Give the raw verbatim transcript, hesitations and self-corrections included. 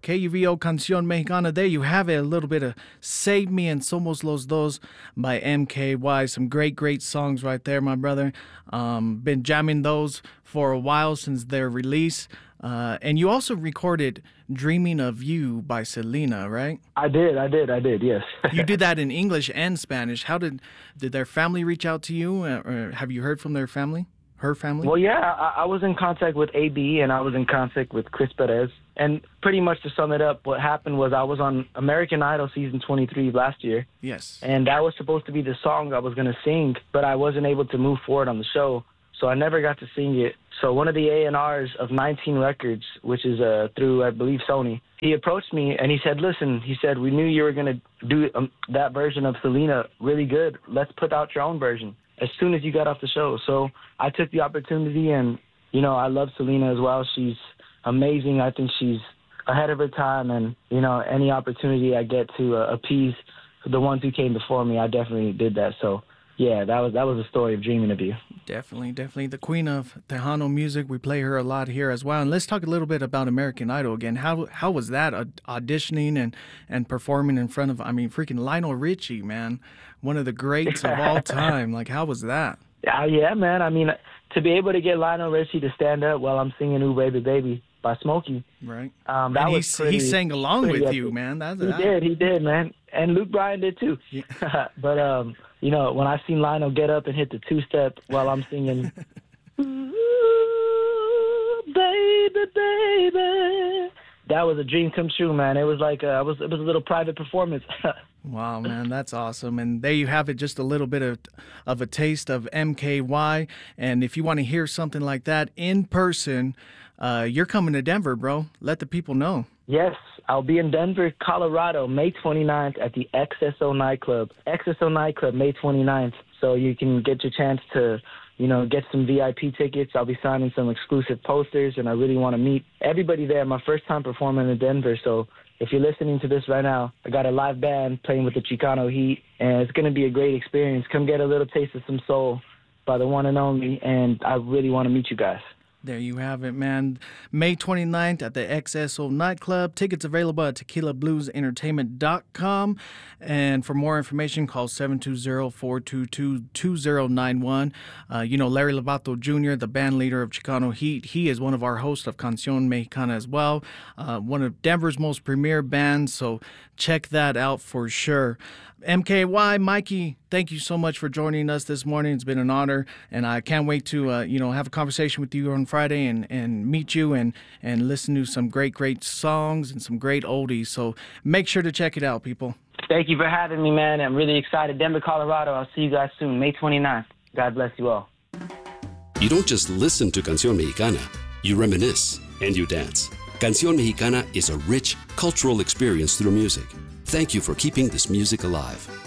K U V O Canción Mexicana. There you have it, a little bit of Save Me and Somos Los Dos by M K Y. Some great, great songs right there, my brother. Um, been jamming those for a while since their release. Uh, and you also recorded Dreaming of You by Selena, right? I did, I did, I did, yes. You did that in English and Spanish. How did did their family reach out to you? Uh, or have you heard from their family, her family? Well, yeah, I, I was in contact with A B and I was in contact with Chris Perez. And pretty much to sum it up, what happened was I was on American Idol season twenty-three last year. Yes. And that was supposed to be the song I was going to sing, but I wasn't able to move forward on the show. So I never got to sing it. So one of the A and Rs of nineteen Records, which is uh, through, I believe, Sony, he approached me and he said, listen, he said, we knew you were going to do um, that version of Selena really good. Let's put out your own version as soon as you got off the show. So I took the opportunity and, you know, I love Selena as well. She's amazing. I think she's ahead of her time. And, you know, any opportunity I get to uh, appease the ones who came before me, I definitely did that. So, yeah, that was that was the story of Dreaming of You. Definitely, definitely. The queen of Tejano music. We play her a lot here as well. And let's talk a little bit about American Idol again. How how was that uh, auditioning and, and performing in front of, I mean, freaking Lionel Richie, man. One of the greats of all time. Like, how was that? Uh, yeah, man. I mean, to be able to get Lionel Richie to stand up while I'm singing Ooh Baby Baby by Smokey. Right. Um, that and was he, pretty, he sang along with epic. you, man. That's he that. did, he did, man. And Luke Bryan did too. Yeah. But, um, you know, when I seen Lionel get up and hit the two-step while I'm singing, Ooh, baby, baby, that was a dream come true, man. It was like, a, it, was, it was a little private performance. Wow, man, that's awesome. And there you have it, just a little bit of of a taste of M K Y. And if you want to hear something like that in person, uh, you're coming to Denver, bro. Let the people know. Yes, I'll be in Denver, Colorado, May twenty-ninth at the X S O Nightclub. X S O Nightclub, May twenty-ninth. So you can get your chance to, you know, get some V I P tickets. I'll be signing some exclusive posters, and I really want to meet everybody there. My first time performing in Denver, so if you're listening to this right now, I got a live band playing with the Chicano Heat, and it's going to be a great experience. Come get a little taste of some soul by the one and only, and I really want to meet you guys. There you have it, man. May twenty-ninth at the X S O Nightclub. Tickets available at tequila blues entertainment dot com. And for more information, call seven two zero, four two two, two zero nine one. Uh, you know, Larry Lovato Junior, the band leader of Chicano Heat, he is one of our hosts of Canción Mexicana as well. Uh, one of Denver's most premier bands, so check that out for sure. M K Y, Mikey, thank you so much for joining us this morning. It's been an honor, and I can't wait to, uh, you know, have a conversation with you on Friday and, and meet you and, and listen to some great, great songs and some great oldies. So make sure to check it out, people. Thank you for having me, man. I'm really excited. Denver, Colorado. I'll see you guys soon, May twenty-ninth. God bless you all. You don't just listen to Canción Mexicana. You reminisce and you dance. Canción Mexicana is a rich cultural experience through music. Thank you for keeping this music alive.